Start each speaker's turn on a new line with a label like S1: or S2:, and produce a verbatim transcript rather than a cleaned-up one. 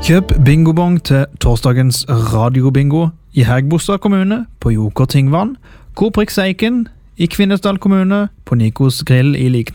S1: Kjøp bingobong til torsdagens radiobingo i Hægebostad kommune på Joker Tingvann, Koprikk Seiken i Kvinesdal kommune på Nikos Grill i Liknes.